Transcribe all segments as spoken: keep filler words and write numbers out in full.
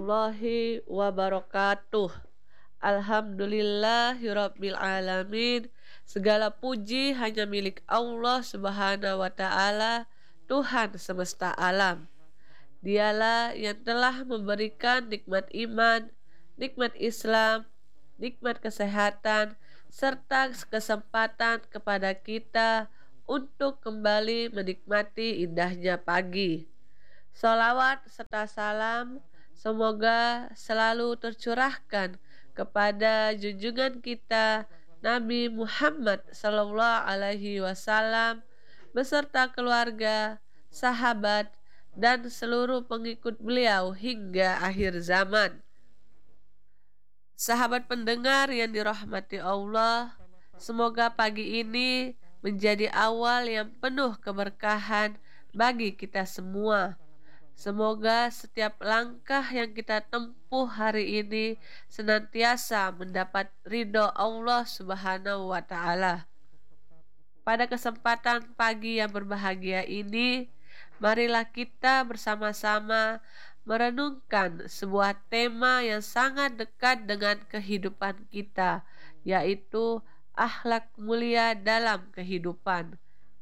Warahmatullahi wabarakatuh. Alhamdulillahirabbil alamin. Segala puji hanya milik Allah Subhanahu wa taala, Tuhan semesta alam. Dialah yang telah memberikan nikmat iman, nikmat Islam, nikmat kesehatan, serta kesempatan kepada kita untuk kembali menikmati indahnya pagi. Salawat serta salam semoga selalu tercurahkan kepada junjungan kita Nabi Muhammad Sallallahu Alaihi Wasallam beserta keluarga, sahabat, dan seluruh pengikut beliau hingga akhir zaman. Sahabat pendengar yang dirahmati Allah, semoga pagi ini menjadi awal yang penuh keberkahan bagi kita semua. Semoga setiap langkah yang kita tempuh hari ini senantiasa mendapat ridho Allah Subhanahu wa taala. Pada kesempatan pagi yang berbahagia ini, marilah kita bersama-sama merenungkan sebuah tema yang sangat dekat dengan kehidupan kita, yaitu akhlak mulia dalam kehidupan.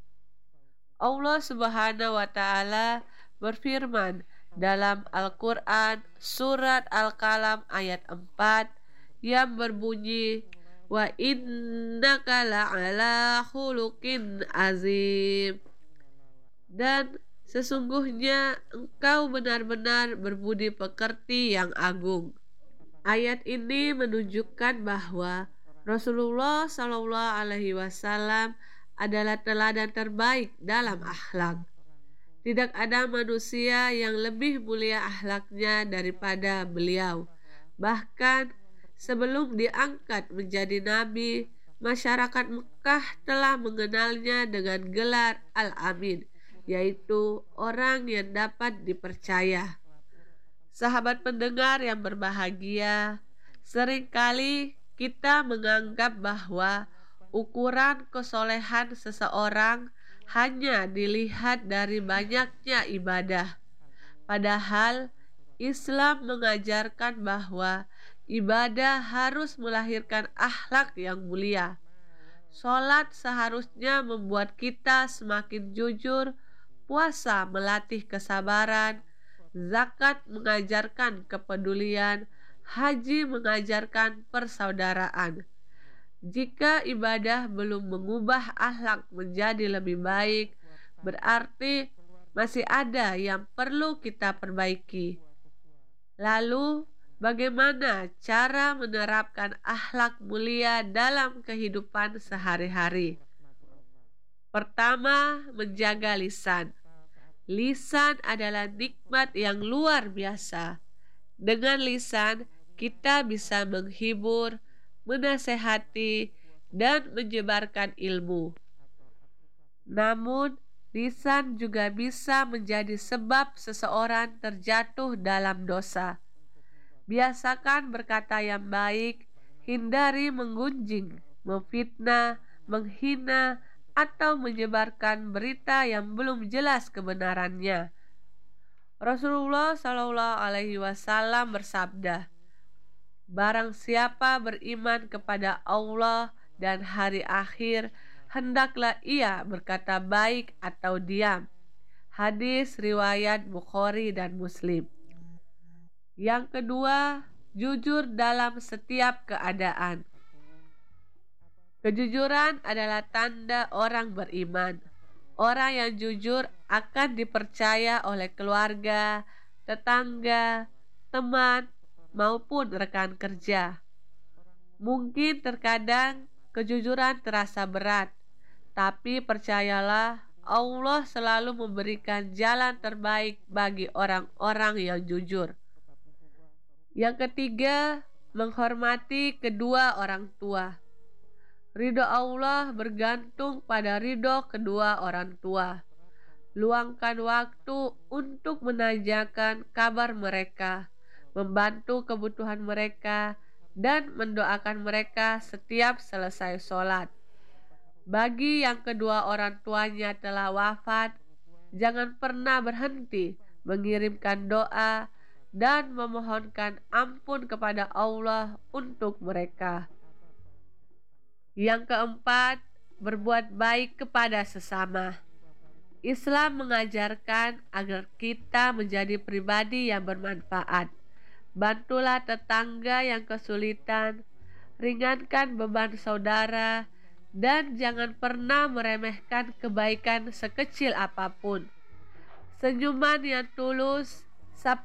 Allah Subhanahu wa taala berfirman dalam Al-Qur'an surat Al-Qalam ayat empat yang berbunyi, wa innaka la'ala khuluqin azim, dan sesungguhnya engkau benar-benar berbudi pekerti yang agung. Ayat ini menunjukkan bahwa Rasulullah Shallallahu Alaihi Wasallam adalah teladan terbaik dalam akhlak. Tidak ada manusia yang lebih mulia akhlaknya daripada beliau. Bahkan sebelum diangkat menjadi nabi, masyarakat Mekah telah mengenalnya dengan gelar Al-Amin, yaitu orang yang dapat dipercaya. Sahabat pendengar yang berbahagia, seringkali kita menganggap bahwa ukuran kesolehan seseorang hanya dilihat dari banyaknya ibadah. Padahal Islam mengajarkan bahwa ibadah harus melahirkan akhlak yang mulia. Sholat seharusnya membuat kita semakin jujur, puasa melatih kesabaran, zakat mengajarkan kepedulian, haji mengajarkan persaudaraan. Jika ibadah belum mengubah akhlak menjadi lebih baik, berarti masih ada yang perlu kita perbaiki. Lalu, bagaimana cara menerapkan akhlak mulia dalam kehidupan sehari-hari? Pertama, menjaga lisan. Lisan adalah nikmat yang luar biasa. Dengan lisan, kita bisa menghibur, menasehati, dan menyebarkan ilmu. Namun, lisan juga bisa menjadi sebab seseorang terjatuh dalam dosa. Biasakan berkata yang baik, hindari menggunjing, memfitnah, menghina, atau menyebarkan berita yang belum jelas kebenarannya. Rasulullah Shallallahu Alaihi Wasallam bersabda, barang siapa beriman kepada Allah dan hari akhir, hendaklah ia berkata baik atau diam. Hadis riwayat Bukhari dan Muslim. Yang kedua, jujur dalam setiap keadaan. Kejujuran adalah tanda orang beriman. Orang yang jujur akan dipercaya oleh keluarga, tetangga, teman, maupun rekan kerja. Mungkin terkadang kejujuran terasa berat, tapi percayalah Allah selalu memberikan jalan terbaik bagi orang-orang yang jujur. Yang ketiga, menghormati kedua orang tua. Ridho Allah bergantung pada ridho kedua orang tua. Luangkan waktu untuk menanyakan kabar mereka, membantu kebutuhan mereka, dan mendoakan mereka setiap selesai sholat. Bagi yang kedua orang tuanya telah wafat, jangan pernah berhenti mengirimkan doa dan memohonkan ampun kepada Allah untuk mereka. Yang keempat, berbuat baik kepada sesama. Islam mengajarkan agar kita menjadi pribadi yang bermanfaat. Bantulah tetangga yang kesulitan, ringankan beban saudara, dan jangan pernah meremehkan kebaikan sekecil apapun. Senyuman yang tulus